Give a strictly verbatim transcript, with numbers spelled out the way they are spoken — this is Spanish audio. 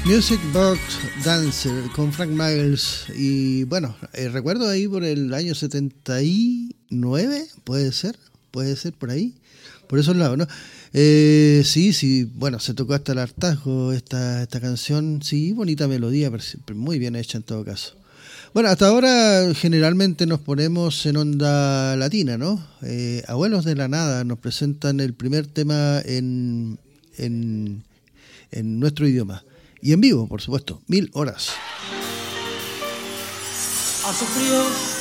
Music Box Dancer con Frank Miles. Y bueno, eh, recuerdo ahí por el año setenta y nueve, puede ser, puede ser por ahí, por esos lados, ¿no? Eh, sí, sí, bueno, se tocó hasta el hartazgo esta, esta canción, sí, bonita melodía, pero muy bien hecha en todo caso. Bueno, hasta ahora generalmente nos ponemos en onda latina, ¿no? Eh, Abuelos de la Nada nos presentan el primer tema en, en, en nuestro idioma. Y en vivo, por supuesto, Mil Horas. Ha sufrido